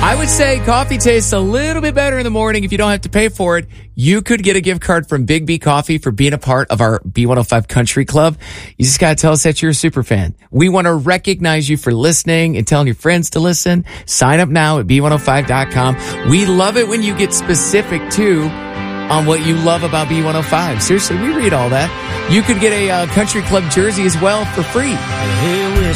I would say coffee tastes a little bit better in the morning if you don't have to pay for it. You could get a gift card from Big B Coffee for being a part of our B105 Country Club. You just got to tell us that you're a super fan. We want to recognize you for listening and telling your friends to listen. Sign up now at B105.com. We love it when you get specific, too, on what you love about B105. Seriously, we read all that. You could get a Country Club jersey as well for free. Hey,